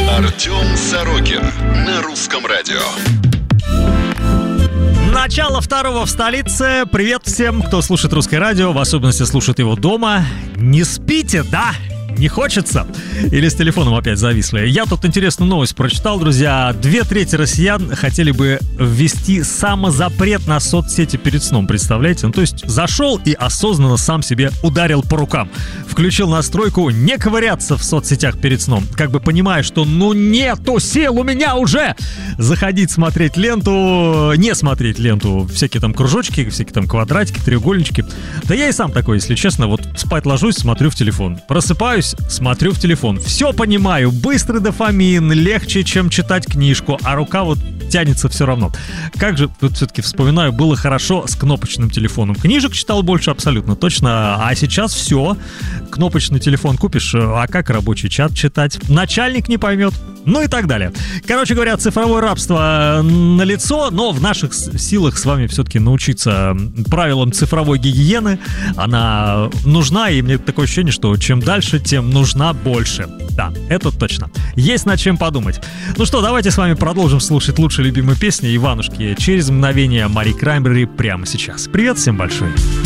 Артем Сорокин на Русском радио. Начало второго в столице. Привет всем, кто слушает Русское радио, в особенности слушает его дома. Не спите, да? Не хочется? Или с телефоном опять зависли? Я тут интересную новость прочитал, друзья. 2/3 россиян хотели бы ввести самозапрет на соцсети перед сном, представляете? Ну, то есть зашел и осознанно сам себе ударил по рукам. Включил настройку не ковыряться в соцсетях перед сном. Как бы понимая, что нету сил у меня уже заходить смотреть ленту, не смотреть ленту, всякие там кружочки, всякие там квадратики, треугольнички. Да я и сам такой, если честно, вот спать ложусь, смотрю в телефон. Просыпаюсь, смотрю в телефон. Все понимаю, быстрый дофамин, легче, чем читать книжку, а рука вот тянется все равно. Как же, вот все-таки вспоминаю, было хорошо с кнопочным телефоном. Книжек читал больше абсолютно точно, а сейчас все. Кнопочный телефон купишь, а как рабочий чат читать? Начальник не поймет. Ну и так далее. Короче говоря, цифровое рабство налицо, но в наших силах с вами все-таки научиться правилам цифровой гигиены. Она нужна, и мне такое ощущение, что чем дальше, тем нужна больше. Да, это точно. Есть над чем подумать. Ну что, давайте с вами продолжим слушать лучшие любимые песни Иванушки через мгновение Мари Краймбрери прямо сейчас. Привет всем большой.